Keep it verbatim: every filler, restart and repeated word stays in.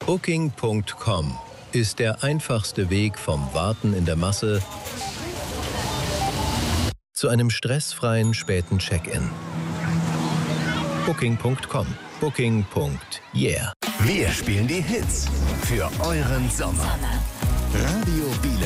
Booking Punkt com ist der einfachste Weg vom Warten in der Masse zu einem stressfreien späten Check-in. Booking Punkt com. Booking. Yeah. Wir spielen die Hits für euren Sommer. Radio Bielefeld.